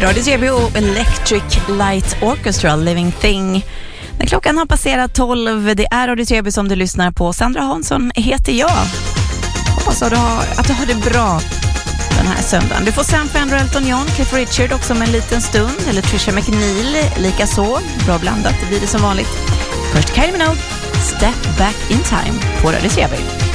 Radio CB och Electric Light Orchestra, Living Thing. När klockan har passerat 12, det är Radio CB som du lyssnar på. Sandra Hansson heter jag. Hoppas att du har det bra den här söndagen. Du får Sam Fender, Elton John, Cliff Richard också om en liten stund. Eller Trisha McNeil, lika så. Bra blandat, det blir det som vanligt. Först Kylie Minogue, Step Back in Time på Radio CB.